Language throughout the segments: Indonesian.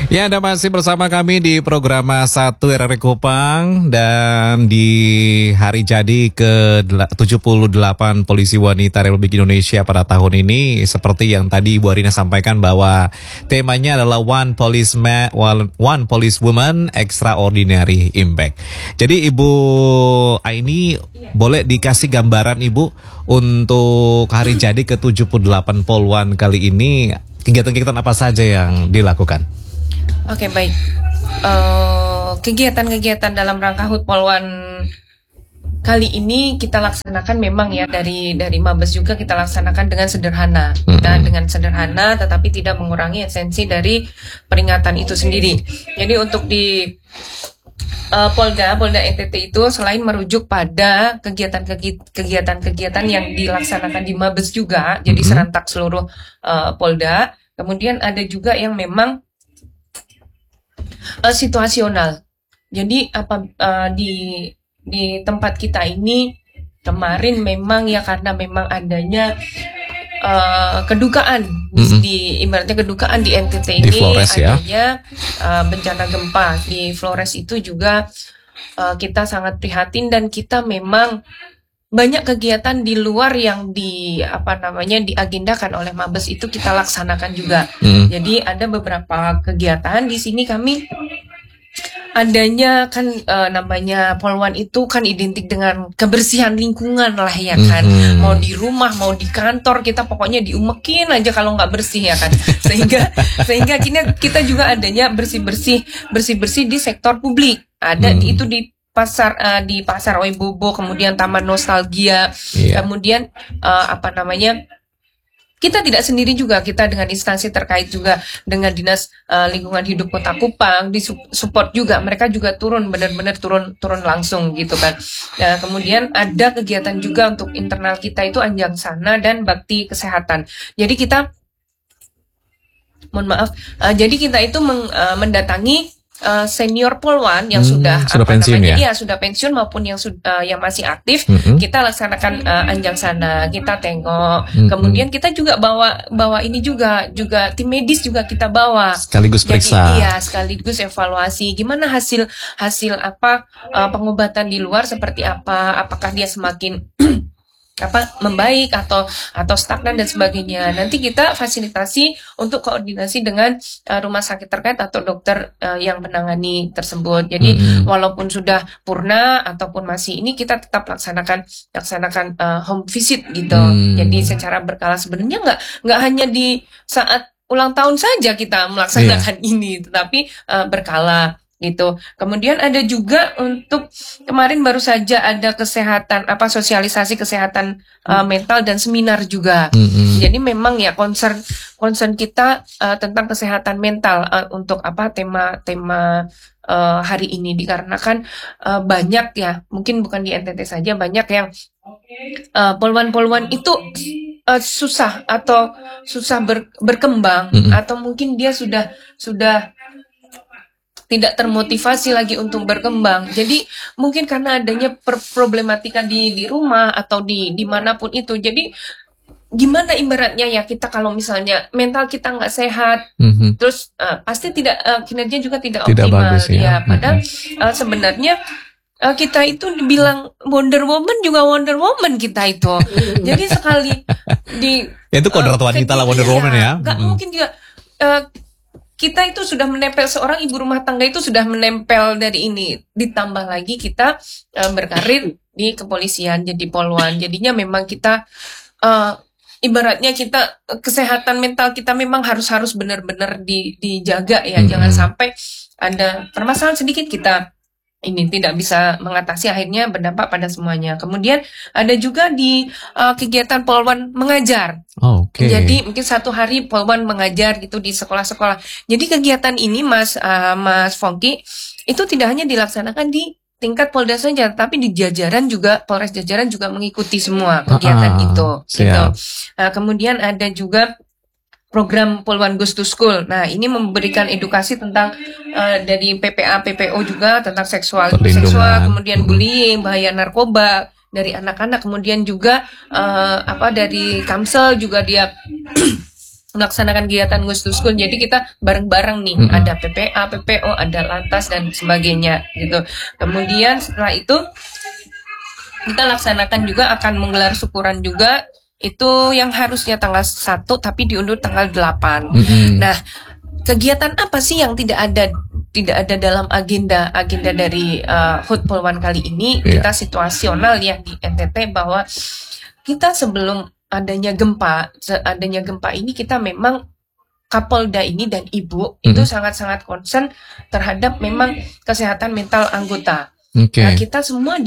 Ya, Anda masih bersama kami di program Satu RRI Kupang dan di hari jadi ke-78 Polisi Wanita Republik Indonesia pada tahun ini, seperti yang tadi Ibu Arina sampaikan bahwa temanya adalah One Police Woman Extraordinary Impact. Jadi Ibu Aini, boleh dikasih gambaran Ibu untuk hari jadi ke-78 Polwan kali ini, kegiatan-kegiatan apa saja yang dilakukan? Oke, baik. Kegiatan-kegiatan dalam rangka HUT Polwan kali ini kita laksanakan memang ya dari Mabes juga kita laksanakan dengan sederhana. Kita dengan sederhana tetapi tidak mengurangi esensi dari peringatan itu sendiri. Jadi untuk di Polda NTT itu selain merujuk pada kegiatan-kegiatan yang dilaksanakan di Mabes juga, jadi serentak seluruh Polda. Kemudian ada juga yang memang situasional. Jadi di tempat kita ini kemarin memang ya karena memang adanya kedukaan ibaratnya kedukaan di NTT ini di Flores, adanya bencana gempa di Flores itu juga kita sangat prihatin dan kita memang banyak kegiatan di luar yang diagendakan oleh Mabes itu kita laksanakan juga. Jadi ada beberapa kegiatan di sini kami adanya kan namanya Polwan itu kan identik dengan kebersihan lingkungan lah ya kan. Mau di rumah, mau di kantor kita pokoknya diumekin aja kalau nggak bersih ya kan. Sehingga kita juga adanya bersih-bersih di sektor publik. Ada itu di Pasar Oebobo, kemudian Taman Nostalgia, kemudian kita tidak sendiri juga, kita dengan instansi terkait juga dengan Dinas Lingkungan Hidup Kota Kupang support juga, mereka juga benar-benar turun langsung gitu kan. Nah, kemudian ada kegiatan juga untuk internal kita itu Anjang Sana dan Bakti Kesehatan. Jadi kita itu mendatangi senior Polwan yang sudah pensiun ya? Iya, sudah pensiun maupun yang yang masih aktif. Kita laksanakan Anjang Sana, kita tengok. Kemudian kita juga bawa ini juga tim medis juga kita bawa. Sekaligus periksa. Jadi, iya, sekaligus evaluasi gimana hasil pengobatan di luar seperti apa, apakah dia semakin membaik atau stagnan dan sebagainya. Nanti kita fasilitasi untuk koordinasi dengan rumah sakit terkait atau dokter yang menangani tersebut. Jadi walaupun sudah purna ataupun masih ini kita tetap laksanakan home visit gitu. Jadi secara berkala, sebenarnya nggak hanya di saat ulang tahun saja kita melaksanakan ini, tetapi berkala gitu. Kemudian ada juga untuk kemarin baru saja ada sosialisasi kesehatan mental dan seminar juga. Jadi memang ya concern kita tentang kesehatan mental untuk tema hari ini dikarenakan banyak ya, mungkin bukan di NTT saja, banyak yang polwan-polwan itu susah berkembang atau mungkin dia sudah tidak termotivasi lagi untuk berkembang. Jadi mungkin karena adanya problematika di rumah atau di manapun itu. Jadi gimana ibaratnya ya, kita kalau misalnya mental kita nggak sehat, terus pasti kinerja juga tidak optimal. Bagus, ya. Padahal sebenarnya kita itu dibilang Wonder Woman juga Wonder Woman kita itu. Jadi sekali itu kodrat wanita lah Wonder Woman ya. Nggak mungkin juga. Kita itu sudah menempel, seorang ibu rumah tangga itu sudah menempel dari ini. Ditambah lagi kita berkarir di kepolisian jadi polwan. Jadinya memang kita ibaratnya kita kesehatan mental kita memang harus benar-benar dijaga ya. Jangan sampai ada permasalahan sedikit kita ini tidak bisa mengatasi, akhirnya berdampak pada semuanya. Kemudian ada juga di kegiatan Polwan mengajar. Jadi mungkin satu hari Polwan mengajar gitu di sekolah-sekolah. Jadi kegiatan ini Mas Fongki itu tidak hanya dilaksanakan di tingkat Polda saja, tapi di jajaran juga, Polres jajaran juga mengikuti semua kegiatan itu. Gitu. Kemudian ada juga program Polwan Goes to School. Nah, ini memberikan edukasi tentang dari PPA, PPO juga tentang seksual, kemudian bullying, bahaya narkoba dari anak-anak, kemudian juga dari Kamsel juga dia melaksanakan kegiatan Goes to School. Jadi kita bareng-bareng nih, ada PPA, PPO, ada Lantas dan sebagainya gitu. Kemudian setelah itu kita laksanakan juga akan menggelar syukuran juga, itu yang harusnya tanggal 1 tapi diundur tanggal 8. Nah, kegiatan apa sih yang tidak ada dalam agenda dari HUT Polwan kali ini? Kita situasional ya di NTT, bahwa kita sebelum adanya gempa ini kita memang Kapolda ini dan Ibu itu sangat-sangat concern terhadap memang kesehatan mental anggota. Nah, kita semua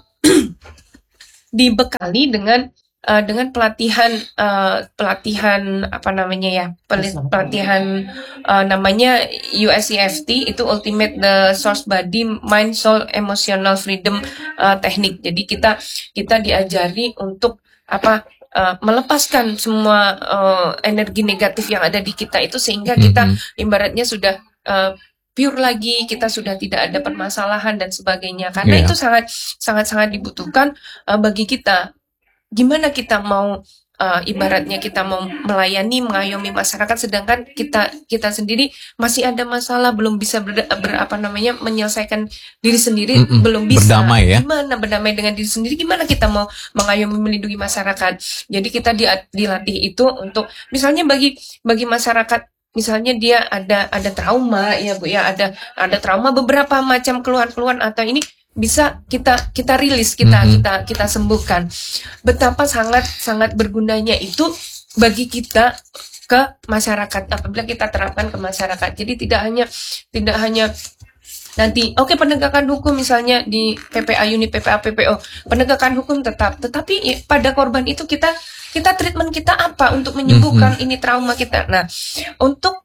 dibekali dengan pelatihan apa namanya ya, pelatihan namanya USEFT, itu Ultimate the Source Body Mind Soul Emotional Freedom Teknik. Jadi kita diajari untuk melepaskan semua energi negatif yang ada di kita itu, sehingga kita ibaratnya sudah pure lagi, kita sudah tidak ada permasalahan dan sebagainya. Karena itu sangat dibutuhkan bagi kita. Gimana kita mau ibaratnya kita mau mengayomi masyarakat, sedangkan kita sendiri masih ada masalah, belum bisa menyelesaikan diri sendiri, belum bisa berdamai, ya? Gimana berdamai dengan diri sendiri, gimana kita mau mengayomi melindungi masyarakat. Jadi kita dilatih itu untuk misalnya bagi masyarakat, misalnya dia ada trauma ya Bu ya, ada trauma, beberapa macam keluhan-keluhan atau ini bisa kita rilis, kita sembuhkan. Betapa sangat bergunanya itu bagi kita ke masyarakat apabila kita terapkan ke masyarakat. Jadi tidak hanya nanti penegakan hukum misalnya di PPA unit PPA PPO, penegakan hukum tetapi pada korban itu kita treatment kita apa untuk menyembuhkan ini trauma kita. Nah, untuk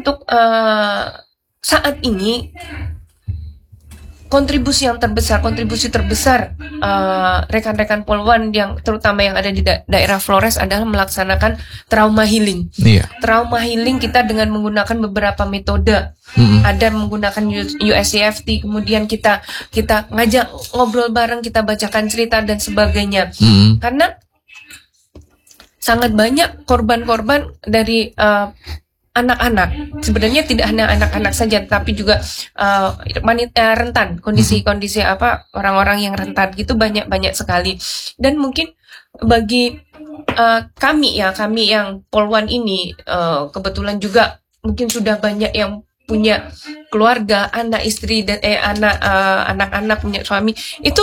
saat ini kontribusi terbesar rekan-rekan Polwan yang terutama yang ada di daerah Flores adalah melaksanakan trauma healing. Trauma healing kita dengan menggunakan beberapa metode. Ada menggunakan USEFT, kemudian kita ngajak ngobrol bareng, kita bacakan cerita dan sebagainya. Karena sangat banyak korban-korban dari anak-anak. Sebenarnya tidak hanya anak-anak saja, tapi juga rentan, kondisi orang-orang yang rentan gitu banyak sekali. Dan mungkin bagi kami yang Polwan ini kebetulan juga mungkin sudah banyak yang punya keluarga, anak istri dan anak-anak punya suami. Itu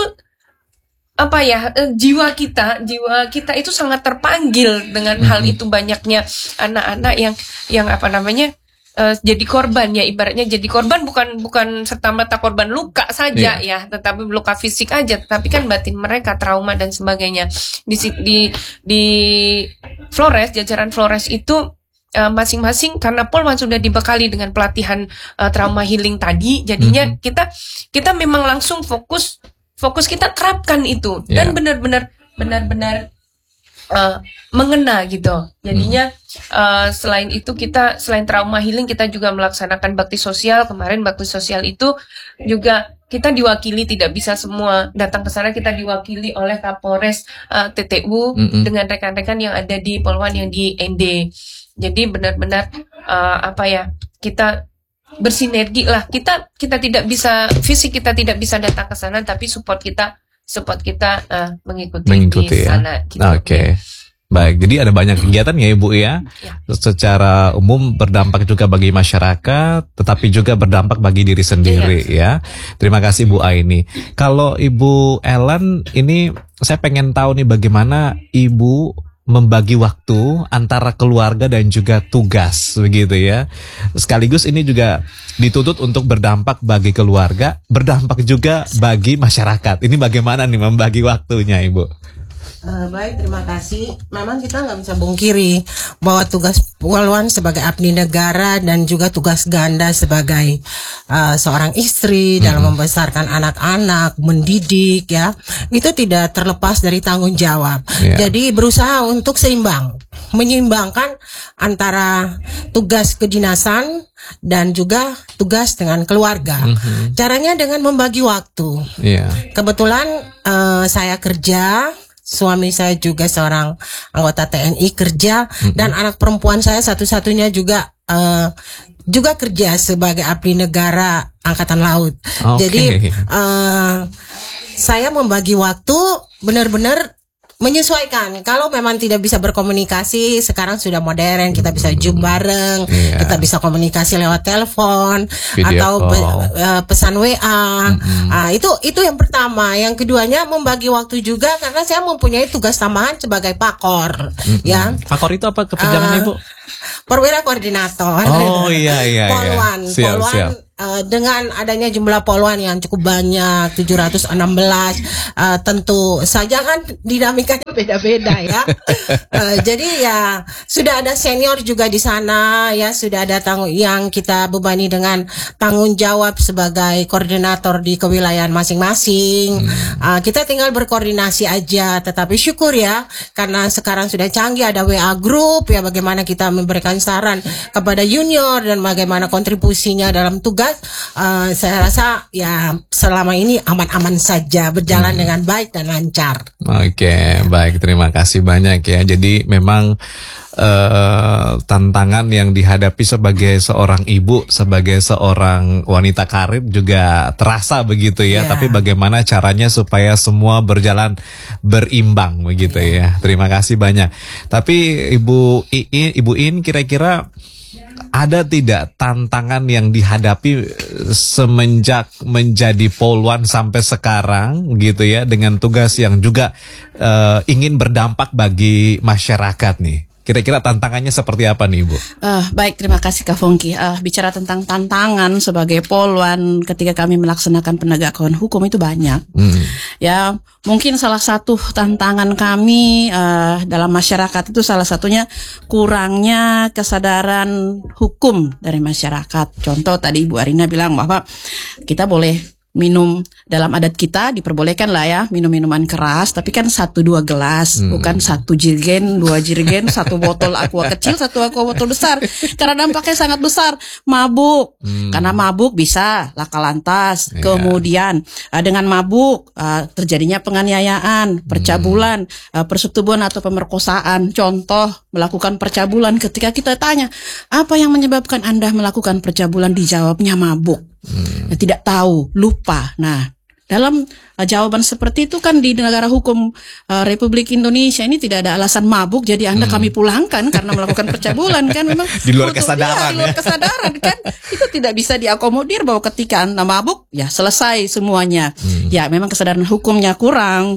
jiwa kita itu sangat terpanggil dengan hal itu, banyaknya anak-anak yang jadi korban ya, ibaratnya jadi korban bukan serta-merta korban luka saja ya, tetapi luka fisik aja, tetapi kan batin mereka trauma dan sebagainya. Di Flores, jajaran Flores itu masing-masing, karena Polwan sudah dibekali dengan pelatihan trauma healing tadi, jadinya kita memang langsung fokus kita terapkan itu dan benar-benar mengena gitu. Jadinya selain itu selain trauma healing kita juga melaksanakan bakti sosial. Kemarin bakti sosial itu juga kita diwakili, tidak bisa semua datang ke sana, kita diwakili oleh Kapolres TTU dengan rekan-rekan yang ada di Polwan yang di ND. Jadi benar-benar kita bersinergi lah. Kita tidak bisa fisik, kita tidak bisa datang ke sana, tapi support kita mengikuti di sana. Gitu. Oke. Baik, jadi ada banyak kegiatan ya Ibu ya. Secara umum berdampak juga bagi masyarakat, tetapi juga berdampak bagi diri sendiri ya. Terima kasih Bu Aini. Kalau Ibu Ellen, ini saya pengen tahu nih bagaimana Ibu membagi waktu antara keluarga dan juga tugas begitu ya. Sekaligus ini juga dituntut untuk berdampak bagi keluarga, berdampak juga bagi masyarakat. Ini bagaimana nih membagi waktunya Ibu? Baik, terima kasih. Memang kita nggak bisa bungkiri bahwa tugas Polwan sebagai abdi negara dan juga tugas ganda sebagai seorang istri dalam membesarkan anak-anak, mendidik ya, itu tidak terlepas dari tanggung jawab. Jadi berusaha untuk menyeimbangkan antara tugas kedinasan dan juga tugas dengan keluarga. Caranya dengan membagi waktu. Kebetulan saya kerja suami saya juga seorang anggota TNI kerja, dan anak perempuan saya satu-satunya juga kerja sebagai abdi negara Angkatan Laut. Jadi saya membagi waktu benar-benar menyesuaikan. Kalau memang tidak bisa berkomunikasi, sekarang sudah modern, kita bisa Zoom bareng, kita bisa komunikasi lewat telepon, video atau pesan WA. Itu yang pertama. Yang keduanya membagi waktu juga, karena saya mempunyai tugas tambahan sebagai pakor. Ya. Pakor itu apa kepanjangannya, Ibu? Perwira koordinator. Oh iya. Poluan. Siap. Dengan adanya jumlah poluan yang cukup banyak, 716, tentu saja kan dinamikanya beda-beda ya. Jadi ya sudah ada senior juga di sana ya, sudah ada yang kita bebani dengan tanggung jawab sebagai koordinator di kewilayahan masing-masing. Kita tinggal berkoordinasi aja, tetapi syukur ya, karena sekarang sudah canggih, ada WA group ya, bagaimana kita memberikan saran kepada junior dan bagaimana kontribusinya dalam tugas. Saya rasa ya selama ini aman-aman saja, berjalan dengan baik dan lancar. Oke, baik, terima kasih banyak ya. Jadi memang tantangan yang dihadapi sebagai seorang ibu, sebagai seorang wanita karir juga terasa begitu ya. Tapi bagaimana caranya supaya semua berjalan berimbang begitu ya. Terima kasih banyak. Tapi Ibu In, kira-kira ada tidak tantangan yang dihadapi semenjak menjadi poluan sampai sekarang gitu ya, dengan tugas yang juga ingin berdampak bagi masyarakat nih? Kira-kira tantangannya seperti apa nih, Ibu? Baik, terima kasih Kak Fongki. Bicara tentang tantangan sebagai poluan ketika kami melaksanakan penegakan hukum itu banyak. Ya, mungkin salah satu tantangan kami dalam masyarakat itu salah satunya kurangnya kesadaran hukum dari masyarakat. Contoh tadi Ibu Arina bilang bahwa kita boleh minum, dalam adat kita diperbolehkan lah ya minum minuman keras, tapi kan 1-2 gelas, bukan 1 jirgen, 2 jirgen, 1 botol aqua kecil, 1 aqua botol besar, karena dampaknya sangat besar. Mabuk, karena mabuk bisa laka lantas. Kemudian dengan mabuk terjadinya penganiayaan, percabulan, persetubuhan atau pemerkosaan. Contoh, melakukan percabulan, ketika kita tanya apa yang menyebabkan Anda melakukan percabulan, dijawabnya mabuk. Tidak tahu, lupa. Nah, dalam jawaban seperti itu kan di negara hukum Republik Indonesia ini tidak ada alasan mabuk jadi Anda kami pulangkan karena melakukan percabulan, kan memang di luar kesadaran di luar kesadaran kan itu tidak bisa diakomodir bahwa ketika Anda mabuk ya selesai semuanya. Ya memang kesadaran hukumnya kurang.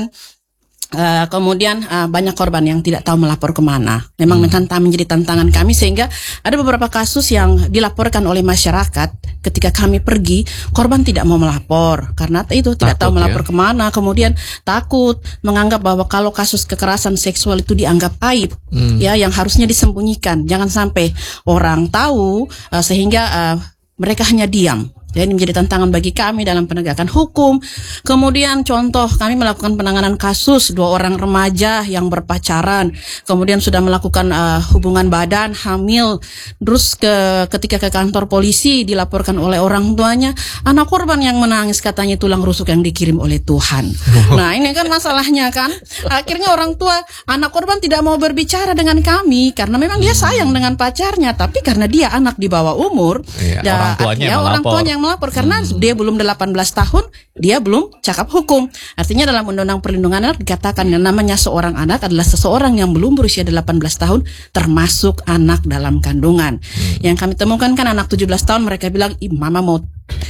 Kemudian banyak korban yang tidak tahu melapor kemana. Memang menjadi tantangan kami, sehingga ada beberapa kasus yang dilaporkan oleh masyarakat ketika kami pergi, korban tidak mau melapor karena itu tidak tahu melapor kemana. Kemudian takut, menganggap bahwa kalau kasus kekerasan seksual itu dianggap aib, ya yang harusnya disembunyikan. Jangan sampai orang tahu sehingga mereka hanya diam. Jadi menjadi tantangan bagi kami dalam penegakan hukum. Kemudian contoh, kami melakukan penanganan kasus 2 orang remaja yang berpacaran, kemudian sudah melakukan hubungan badan, hamil, terus ketika ke kantor polisi dilaporkan oleh orang tuanya, anak korban yang menangis katanya tulang rusuk yang dikirim oleh Tuhan. Nah ini kan masalahnya kan, akhirnya orang tua anak korban tidak mau berbicara dengan kami karena memang dia sayang dengan pacarnya, tapi karena dia anak di bawah umur, orang tuanya melapor karena dia belum 18 tahun, dia belum cakap hukum. Artinya dalam Undang-Undang Perlindungan Anak dikatakan yang namanya seorang anak adalah seseorang yang belum berusia 18 tahun, termasuk anak dalam kandungan. Yang kami temukan kan anak 17 tahun, mereka bilang, mama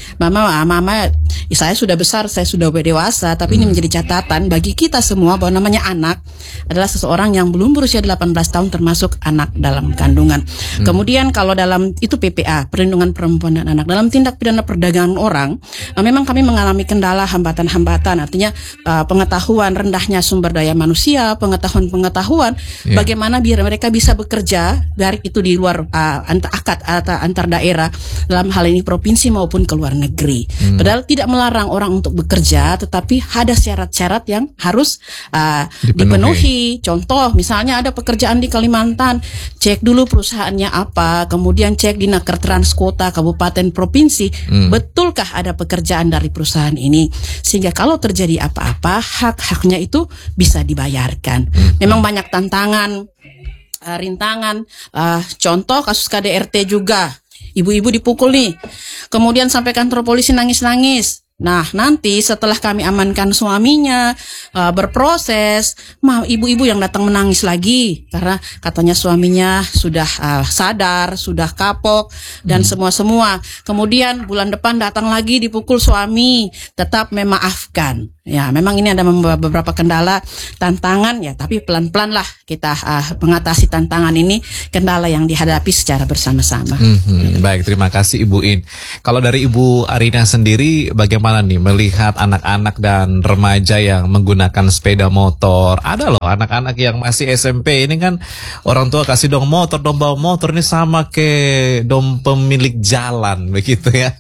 saya sudah besar, saya sudah dewasa. Tapi ini menjadi catatan bagi kita semua bahwa namanya anak adalah seseorang yang belum berusia 18 tahun, termasuk anak dalam kandungan. Kemudian kalau dalam itu PPA, Perlindungan Perempuan dan Anak, dalam tindak pidana perdagangan orang, memang kami mengalami kendala, hambatan-hambatan. Artinya pengetahuan, rendahnya sumber daya manusia, pengetahuan bagaimana biar mereka bisa bekerja, baik itu di luar antar daerah, dalam hal ini provinsi maupun ke luar negeri. negeri. Padahal tidak melarang orang untuk bekerja, tetapi ada syarat-syarat yang harus dipenuhi. Contoh, misalnya ada pekerjaan di Kalimantan, cek dulu perusahaannya apa, kemudian cek di Naker Trans Kota, kabupaten, provinsi, betulkah ada pekerjaan dari perusahaan ini, sehingga kalau terjadi apa-apa, hak-haknya itu bisa dibayarkan. Memang banyak tantangan, rintangan, contoh kasus KDRT juga, ibu-ibu dipukul nih, kemudian sampai kantor polisi nangis-nangis. Nah, nanti setelah kami amankan suaminya, berproses, ibu-ibu yang datang menangis lagi karena katanya suaminya sudah sadar, sudah kapok dan semua-semua. Kemudian bulan depan datang lagi dipukul suami, tetap memaafkan. Ya, memang ini ada beberapa kendala, tantangan ya, tapi pelan-pelan lah kita mengatasi tantangan ini, kendala yang dihadapi secara bersama-sama. Baik, terima kasih Ibu In. Kalau dari Ibu Arina sendiri, bagaimana nih melihat anak-anak dan remaja yang menggunakan sepeda motor? Ada loh anak-anak yang masih SMP, ini kan orang tua kasih dong motor, dong bawa motor, ini sama ke dong pemilik jalan begitu ya.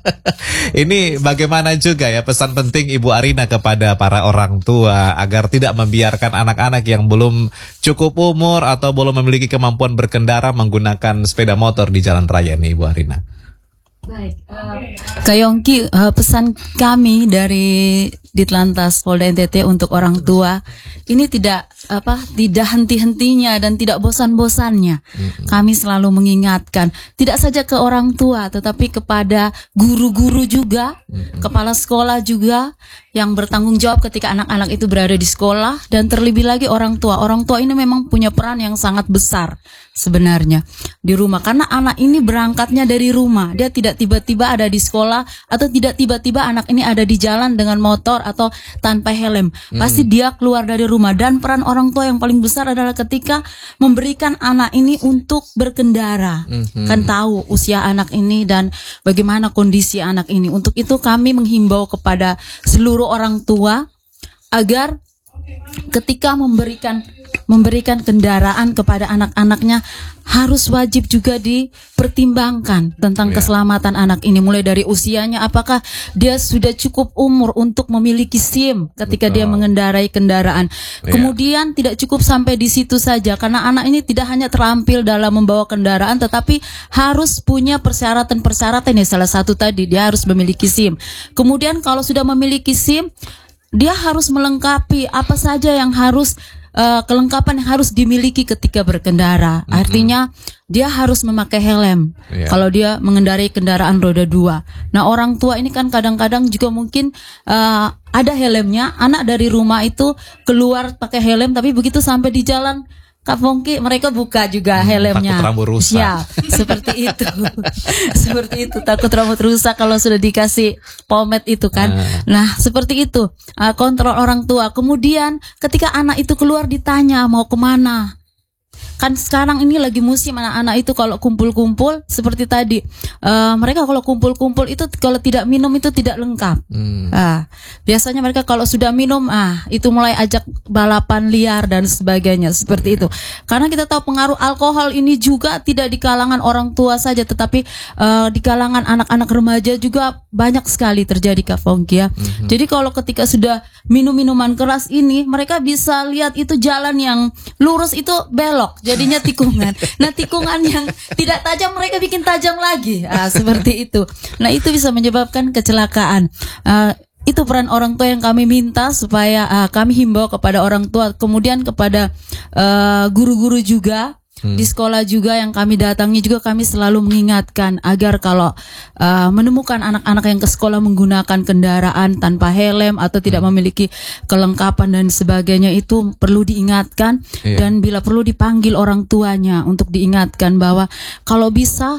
Ini bagaimana juga ya pesan penting Ibu Arina kepada para orang tua agar tidak membiarkan anak-anak yang belum cukup umur atau belum memiliki kemampuan berkendara menggunakan sepeda motor di jalan raya nih, Ibu Arina. Baik, Kak Yongki, pesan kami dari Ditlantas Polda NTT untuk orang tua ini tidak henti-hentinya dan tidak bosan-bosannya. Kami selalu mengingatkan tidak saja ke orang tua tetapi kepada guru-guru juga, kepala sekolah juga yang bertanggung jawab ketika anak-anak itu berada di sekolah, dan terlebih lagi orang tua. Orang tua ini memang punya peran yang sangat besar sebenarnya di rumah, karena anak ini berangkatnya dari rumah. Dia tidak tiba-tiba ada di sekolah atau tidak tiba-tiba anak ini ada di jalan dengan motor atau tanpa helm. Pasti dia keluar dari rumah, dan peran orang tua yang paling besar adalah ketika memberikan anak ini untuk berkendara. Kan tahu usia anak ini dan bagaimana kondisi anak ini. Untuk itu kami menghimbau kepada seluruh orang tua agar ketika memberikan kendaraan kepada anak-anaknya harus wajib juga dipertimbangkan tentang keselamatan anak ini, mulai dari usianya, apakah dia sudah cukup umur untuk memiliki SIM ketika dia mengendarai kendaraan. Kemudian tidak cukup sampai di situ saja, karena anak ini tidak hanya terampil dalam membawa kendaraan tetapi harus punya persyaratan-persyaratan. Ya, salah satu tadi dia harus memiliki SIM. Kemudian kalau sudah memiliki SIM, dia harus melengkapi apa saja yang harus kelengkapan yang harus dimiliki ketika berkendara. Artinya dia harus memakai helm kalau dia mengendarai kendaraan roda 2. Nah, orang tua ini kan kadang-kadang juga mungkin ada helmnya, anak dari rumah itu keluar pakai helm, tapi begitu sampai di jalan, Kak Fongki, mereka buka juga helmnya. Takut rambut rusak. Ya, seperti itu. Seperti itu, takut rambut rusak kalau sudah dikasih pomade itu kan. Nah, seperti itu. Kontrol orang tua. Kemudian ketika anak itu keluar ditanya mau kemana. Kan sekarang ini lagi musim anak-anak itu kalau kumpul-kumpul seperti tadi. Mereka kalau kumpul-kumpul itu kalau tidak minum itu tidak lengkap. Biasanya mereka kalau sudah minum, itu mulai ajak balapan liar dan sebagainya seperti itu. Karena kita tahu pengaruh alkohol ini juga tidak di kalangan orang tua saja, tetapi di kalangan anak-anak remaja juga banyak sekali terjadi, Kak Fongki ya. Jadi kalau ketika sudah minum minuman keras ini, mereka bisa lihat itu jalan yang lurus itu belok, jadinya tikungan. Nah, tikungan yang tidak tajam mereka bikin tajam lagi. Seperti itu. Nah, itu bisa menyebabkan kecelakaan. Itu peran orang tua yang kami minta supaya kami himbau kepada orang tua, kemudian kepada guru-guru juga. Di sekolah juga yang kami datangi juga kami selalu mengingatkan agar kalau menemukan anak-anak yang ke sekolah menggunakan kendaraan tanpa helm atau tidak memiliki kelengkapan dan sebagainya, itu perlu diingatkan dan bila perlu dipanggil orang tuanya untuk diingatkan bahwa kalau bisa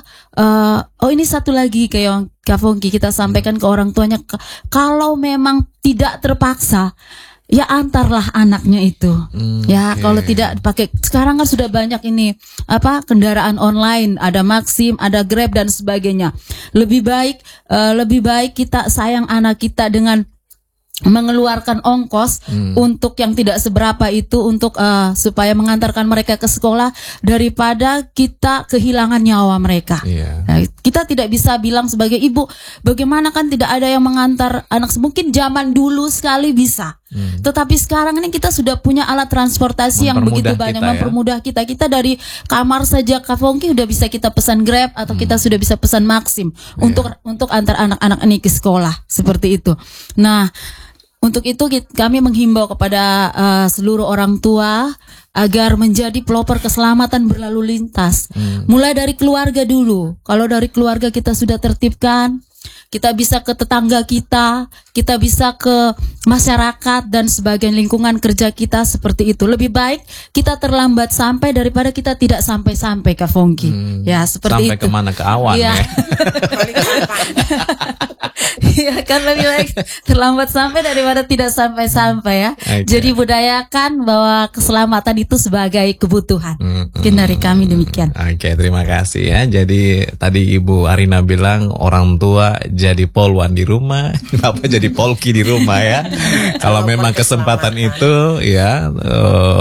ini satu lagi kayak Kak Fongki, kita sampaikan ke orang tuanya, kalau memang tidak terpaksa ya antarlah anaknya itu. Kalau tidak pakai, sekarang kan sudah banyak ini kendaraan online, ada Maxim, ada Grab dan sebagainya. Lebih baik kita sayang anak kita dengan mengeluarkan ongkos untuk yang tidak seberapa itu untuk supaya mengantarkan mereka ke sekolah daripada kita kehilangan nyawa mereka. Nah, kita tidak bisa bilang sebagai ibu bagaimana kan tidak ada yang mengantar anak. Mungkin zaman dulu sekali bisa. Tetapi sekarang ini kita sudah punya alat transportasi yang begitu banyak mempermudah kita. Kita dari kamar saja Kak Fongki udah bisa kita pesan Grab atau kita sudah bisa pesan Maxim untuk antar anak-anak ini ke sekolah seperti itu. Nah, untuk itu kami menghimbau kepada seluruh orang tua agar menjadi pelopor keselamatan berlalu lintas. Mulai dari keluarga dulu. Kalau dari keluarga kita sudah tertibkan, kita bisa ke tetangga kita bisa ke masyarakat dan sebagian lingkungan kerja kita seperti itu. Lebih baik kita terlambat sampai daripada kita tidak sampai-sampai Kak Fongki. Ya, seperti sampai itu. Sampai kemana? Ke awan ya. Iya kan, lebih baik terlambat sampai daripada tidak sampai-sampai ya. Jadi budayakan bahwa keselamatan itu sebagai kebutuhan. Mungkin dari kami demikian. Oke, terima kasih ya. Jadi tadi Ibu Arina bilang orang tua jadi polwan di rumah, Bapak jadi polki di rumah ya. Kalau memang kesempatan itu ya